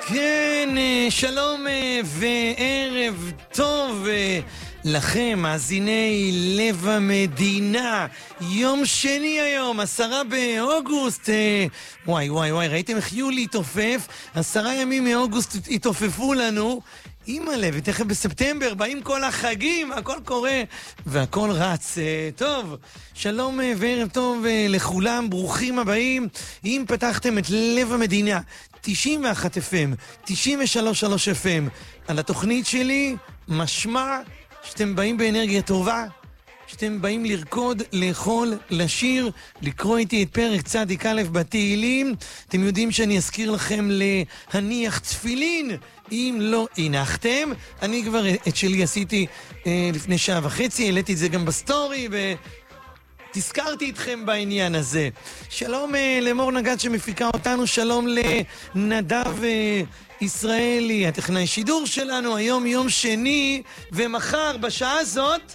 כן, שלום וערב טוב לכם, מאזיני לב המדינה. יום שני היום, 10 באוגוסט. וואי, ראיתם איך יולי התעופף? 10 ימים מאוגוסט התעופפו לנו. אימא'לה, ותכף בספטמבר באים כל החגים, הכל קורה והכל רץ. טוב, שלום וערב טוב לכולם, ברוכים הבאים. אם פתחתם את לב המדינה 91 FM, 93 FM על התוכנית שלי, משמע שאתם באים באנרגיה טובה, שאתם באים לרקוד, לאכול, לשיר, לקרוא איתי את פרק צדיק א' בתהילים. אתם יודעים שאני אזכיר לכם להניח תפילין אם לא הנחתם. אני כבר את שלי עשיתי לפני שעה וחצי, העליתי את זה גם בסטורי תזכרתי אתכם בעניין הזה. שלום למור נגד שמפיקה אותנו, שלום לנדב ישראלי, הטכנאי שידור שלנו. היום יום שני, ומחר בשעה הזאת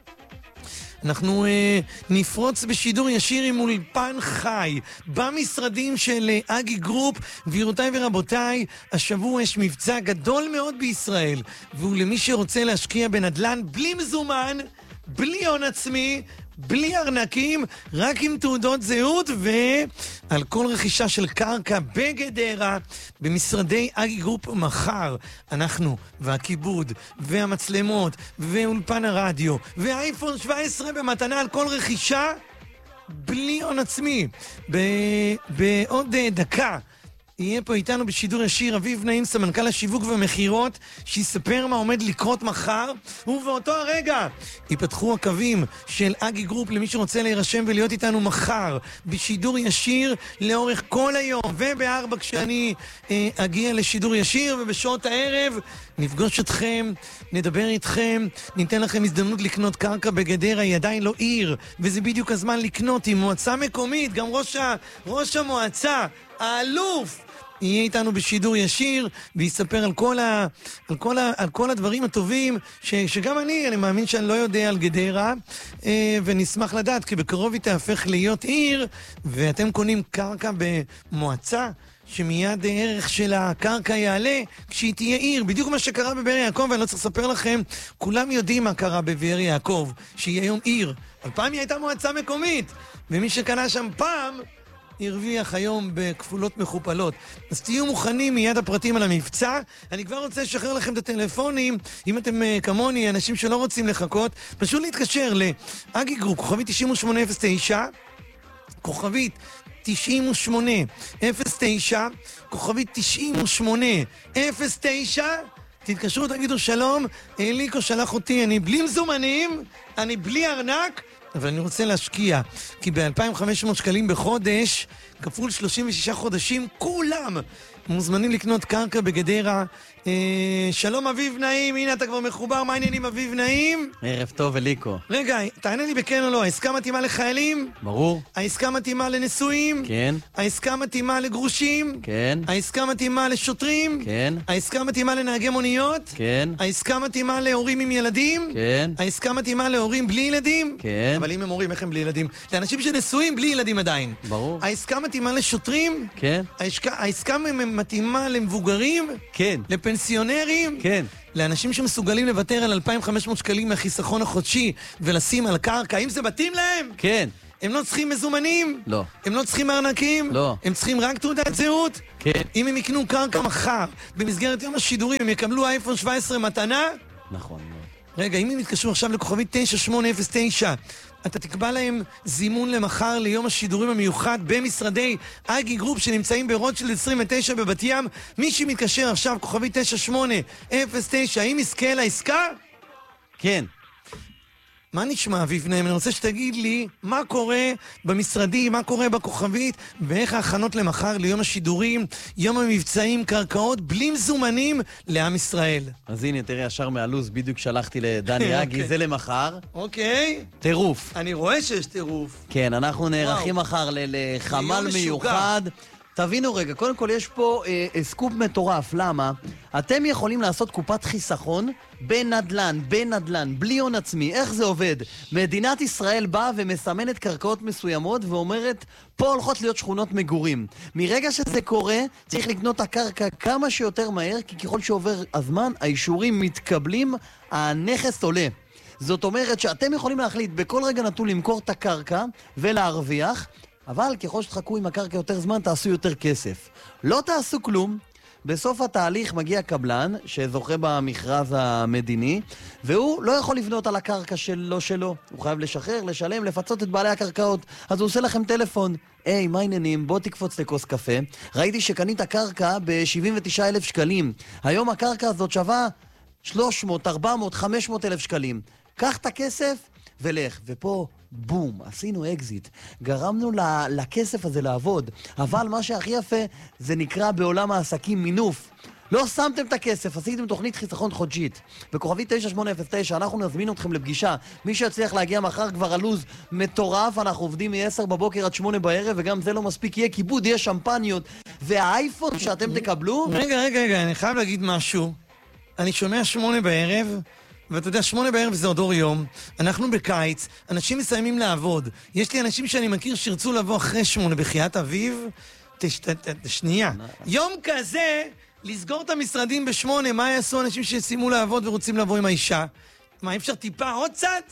אנחנו נפרוץ בשידור ישיר עם אולפן חי במשרדים של אגי גרופ. גבירותיי ורבותיי, השבוע יש מבצע גדול מאוד בישראל, והוא למי שרוצה להשקיע בנדלן בלי מזומן, בלי הון עצמי, בלי ארנקים, רק עם תעודות זהות, ועל כל רכישה של קרקע בגדרה במשרדי אגי גרופ מחר אנחנו והכיבוד והמצלמות ואולפן הרדיו והאייפון 17 במתנה על כל רכישה בלי הון עצמי. בעוד דקה יהיה פה איתנו בשידור ישיר אביב נעים, סמנכ"ל השיווק והמחירות, שיספר מה עומד לקרות מחר, ובאותו הרגע ייפתחו הקווים של אגי גרופ למי שרוצה להירשם ולהיות איתנו מחר בשידור ישיר לאורך כל היום, וב4 כשאני אגיע לשידור ישיר, ובשעות הערב נפגוש אתכם, נדבר איתכם, ניתן לכם הזדמנות לקנות קרקע בגדרה. היא עדיין לא עיר, וזה בדיוק הזמן לקנות עם מועצה מקומית. גם ראש המועצה, האלוף, יהיה איתנו בשידור ישיר ויספר על כל הדברים הטובים שגם אני מאמין שאני לא יודע על גדרה, ונשמח לדעת כי בקרוב היא תהפך להיות עיר, ואתם קונים קרקע במועצה שמיד ערך של הקרקע יעלה כשהיא תהיה עיר. בדיוק מה שקרה בבאר יעקב, ואני לא צריך לספר לכם, כולם יודעים מה קרה בבאר יעקב, שהיא היום עיר. אבל פעם היא הייתה מועצה מקומית, ומי שקנה שם פעם הרוויח היום בכפולות מכופלות. אז תהיו מוכנים, מיד הפרטים על המבצע. אני כבר רוצה לשחרר לכם את הטלפונים, אם אתם כמוני, אנשים שלא רוצים לחכות, פשוט להתקשר לאגי גרופ, כוכבית 9809, כוכבית 9809, כוכבית 9809, תתקשרו, תגידו שלום, אליקו שלח אותי, אני בלי מזומנים, אני בלי ארנק, אבל אני רוצה להשקיע, כי ב-2,500 שקלים בחודש, כפול 36 חודשים, כולם מוזמנים לקנות קרקע בגדרה. שלום אביב נעים, הנה אתה כבר מחובר, מה העניינים אביב נעים? ערב טוב אליקו. רגע, תענה לי בכן או לא, העסקה מתאימה לחיילים? ברור. העסקה מתאימה לנשואים? כן. העסקה מתאימה לגרושים? כן. העסקה מתאימה לשוטרים? כן. העסקה מתאימה לנהגי מוניות? כן. העסקה מתאימה להורים עם ילדים? כן. העסקה מתאימה להורים בלי ילדים? כן. אבל אם הם הורים, איך הם בלי ילדים? לאנשים שנשואים בלי ילדים עדיין. ברור. העסקה מתאימה לשוטרים? כן. העסקה מתאימה למבוגרים? כן. לפנסיונרים? כן. לאנשים שמסוגלים לוותר על 2,500 שקלים מהחיסכון החודשי ולשים על קרקע, האם זה מתאים להם? כן. הם לא צריכים מזומנים? לא. הם לא צריכים ארנקים? לא. הם צריכים רק תעודת זהות? כן. אם הם יקנו קרקע מחר, במסגרת יום השידורים, הם יקבלו אייפון 17 מתנה? נכון. רגע, אם הם יתקשרו עכשיו לכוכבית 9809, אתה תקבע להם זימון למחר ליום השידורים המיוחד במשרדי אגי גרופ שנמצאים ברוטשילד 29 בבת ים. מי שמתקשר עכשיו, כוכבית 9809, האם יזכה לעסקה? כן. מה נשמע אביב נעים? אני רוצה שתגיד לי מה קורה במשרדי, מה קורה בכוכבית, ואיך ההכנות למחר ליום השידורים, יום המבצעים, קרקעות בלי מזומנים לעם ישראל. אז הנה, תראה, ישר מהלוז, בדיוק שלחתי לדני אגי, זה למחר. אוקיי. טירוף. אני רואה שיש טירוף. כן, אנחנו נערכים מחר לחמ"ל מיוחד. תבינו רגע, קודם כל יש פה סקופ מטורף, למה? אתם יכולים לעשות קופת חיסכון בנדלן, בלי הון עצמי. איך זה עובד? מדינת ישראל באה ומסמנת קרקעות מסוימות ואומרת, פה הולכות להיות שכונות מגורים. מרגע שזה קורה, צריך לקנות את הקרקע כמה שיותר מהר, כי ככל שעובר הזמן, האישורים מתקבלים, הנכס עולה. זאת אומרת שאתם יכולים להחליט בכל רגע נתון למכור את הקרקע ולהרוויח, אבל ככל שתחכו עם הקרקע יותר זמן, תעשו יותר כסף. לא תעשו כלום. בסוף התהליך מגיע קבלן שזוכה במכרז המדיני, והוא לא יכול לבנות על הקרקע שלו. הוא חייב לשחרר, לשלם, לפצות את בעלי הקרקעות. אז הוא עושה לכם טלפון. היי, מה העניינים? בוא תקפוץ לכוס קפה. ראיתי שקנית קרקע ב-79,000 שקלים. היום הקרקע הזאת שווה 300, 400, 500 אלף שקלים. קח את הכסף ולך. ופה, בום, עשינו אקזיט. גרמנו לכסף הזה לעבוד. אבל מה שהכי יפה, זה נקרא בעולם העסקים מינוף. לא שמתם את הכסף, עשיתם תוכנית חיסכון חודשית. בכוכבי 9809, אנחנו נזמין אתכם לפגישה. מי שיצליח להגיע מחר כבר הלוז מטורף, אנחנו עובדים מ-10 בבוקר עד 8 בערב, וגם זה לא מספיק, יהיה כיבוד, יהיה שמפניות. והאייפון שאתם תקבלו... רגע, אני חייב להגיד משהו. אני שומע 8 בערב, ואתה יודע, 8 בערב זה עוד אור יום. אנחנו בקיץ, אנשים מסיימים לעבוד. יש לי אנשים שאני מכיר שירצו לבוא אחרי 8 בחיית אביב. שנייה. יום כזה, לסגור את המשרדים ב8, מה יעשו אנשים שסיימו לעבוד ורוצים לבוא עם האישה? מה, אי אפשר טיפה עוד קצת?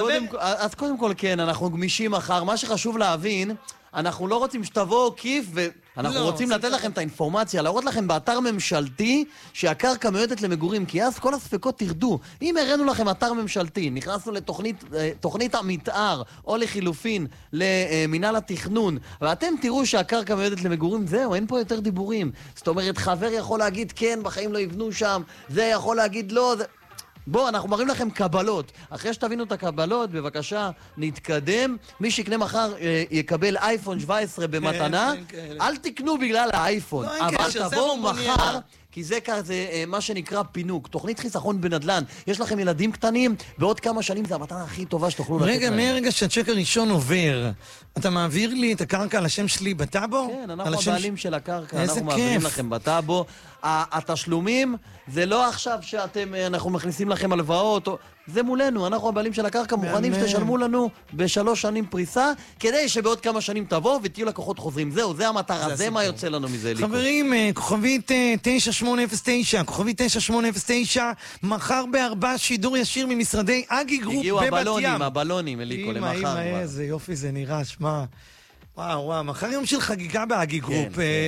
אז קודם כל כן, אנחנו גמישים מחר. מה שחשוב להבין, אנחנו לא רוצים שתבואו כיף, ואנחנו רוצים לתת לכם את האינפורמציה, להראות לכם באתר ממשלתי שהקרקע מיועדת למגורים, כי אז כל הספקות תרדו. אם הראינו לכם אתר ממשלתי, נכנסנו לתוכנית המתאר, או לחילופין, למינהל התכנון, ואתם תראו שהקרקע מיועדת למגורים, זהו, אין פה יותר דיבורים. זאת אומרת, חבר יכול להגיד כן, בחיים לא יבנו שם, זה יכול להגיד לא, זה... בואו, אנחנו מראים לכם קבלות. אחרי שתבינו את הקבלות, בבקשה, נתקדם. מי שיקנה מחר יקבל אייפון 17 במתנה. אל תקנו בגלל האייפון. אבל תבואו מחר, כי זה כזה מה שנקרא פינוק. תוכנית חיסכון בנדלן. יש לכם ילדים קטנים, בעוד כמה שנים זה המתנה הכי טובה שתוכלו לתת להם. רגע, מהרגע שהצ'ק הראשון עובר, אתה מעביר לי את הקרקע על השם שלי בטאבו? כן, אנחנו הבעלים של הקרקע, אנחנו מעבירים לכם בטאבו. התשלומים זה לא עכשיו אנחנו מכניסים לכם הלוואות, זה מולנו, אנחנו הבעלים של הקרקע, מוכנים שתשלמו לנו ב3 שנים פריסה, כדי שבעוד כמה שנים תבוא ותהיו לקוחות חוזרים. זהו, זה המטרה, זה מה יוצא לנו מזה. חברים, כוכבית 9809, כוכבית 9809, מחר ב4 שידור ישיר ממשרדי אגי גרופ בבת ים. הבלונים, אליקו, למחר. איזה יופי זה נראה, שמע. וואו, מחר יום של חגיגה באגי גרופ.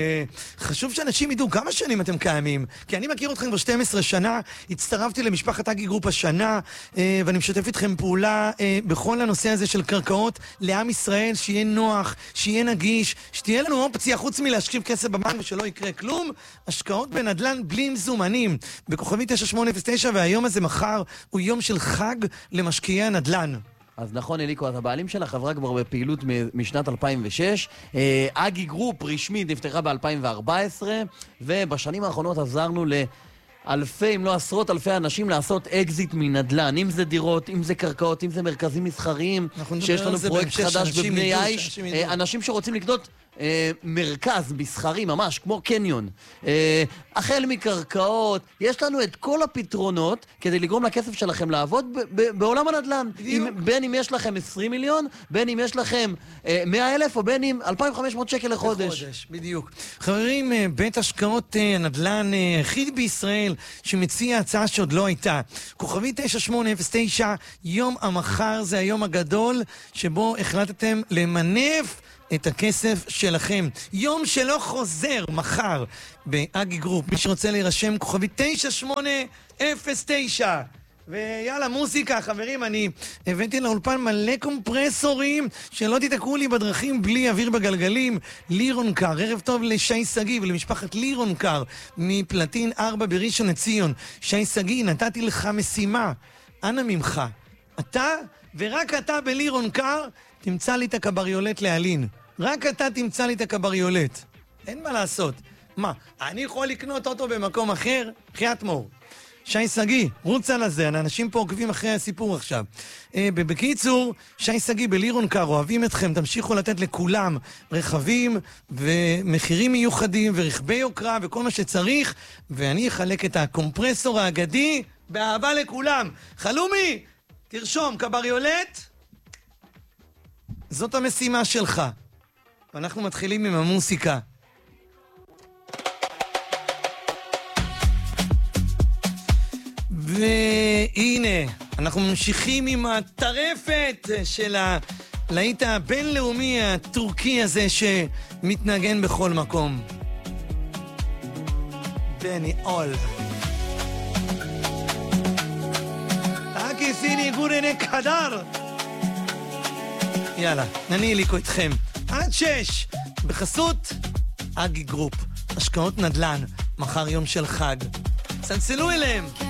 חשוב שאנשים ידעו כמה שנים אתם קיימים, כי אני מכיר אתכם כבר 12 שנה, הצטרפתי למשפחת אגי גרופ השנה, ואני משתף איתכם פעולה בכל הנושא הזה של קרקעות לעם ישראל, שיהיה נוח, שיהיה נגיש, שתהיה לנו אופציה חוץ מלהשכיב כסף בבנק ושלא יקרה כלום, השקעות בנדלן בלי מזומנים, בכוכבי 9809, והיום הזה מחר הוא יום של חג למשקיעי הנדלן. אז נכון, אליקו, אז הבעלים של החברה כבר בפעילות משנת 2006. אגי גרופ רשמית נפתחה ב-2014, ובשנים האחרונות עזרנו לאלפי, אם לא עשרות אלפי אנשים לעשות אקזיט מנדלן. אם זה דירות, אם זה קרקעות, אם זה מרכזים מסחריים, שיש לנו פרויקט חדש בבני עיש. אנשים שרוצים לקנות מרכז מסחרי ממש, כמו קניון, החל מקרקעות, יש לנו את כל הפתרונות כדי לגרום לכסף שלכם לעבוד בעולם הנדל"ן. בין אם יש לכם 20 מיליון, בין אם יש לכם 100,000 או בין אם 2,500 שקל לחודש. בדיוק. חברים, בית השקעות הנדל"ן היחיד בישראל שמציע הצעה שעוד לא הייתה. כוכבי 9809, יום המחר זה היום הגדול שבו החלטתם למנף את הכסף שלכם. יום שלא חוזר, מחר באגי גרופ. מי שרוצה להירשם, כוכבי 9809. ויאללה, מוזיקה, חברים, אני הבאתי לאולפן מלא קומפרסורים שלא תתקעו לי בדרכים בלי אוויר בגלגלים. לירון קר, ערב טוב לשי סגי ולמשפחת לירון קר מפלטין 4 בראשון לציון. שי סגי, נתתי לך משימה, אנא ממך, אתה ורק אתה בלירון קר תמצא לי את הקבריולט להלין. רק אתה תמצא לי את הקבריולט. אין מה לעשות. מה, אני יכול לקנות אוטו במקום אחר? חיית מור. שי סגי, רוץ על הזה, האנשים פה עוקבים אחרי הסיפור עכשיו. בקיצור, שי סגי בלירון קאר, אוהבים אתכם, תמשיכו לתת לכולם רכבים ומחירים מיוחדים ורכבי יוקרה וכל מה שצריך, ואני אחלק את הקומפרסור האגדי באהבה לכולם. חלומי, תרשום, קבריולט, זאת המשימה שלך. ואנחנו מתחילים עם המוסיקה. והנה, אנחנו ממשיכים עם הטרפת של הלהיט הבינלאומי הטורקי הזה שמתנגן בכל מקום. בני אול. אקיסיני גורני קדר. יאללה, אני אליקו איתכם. עד 6, בחסות אגי גרופ, השקעות נדל"ן, מחר יום של חג. צלצלו אליהם.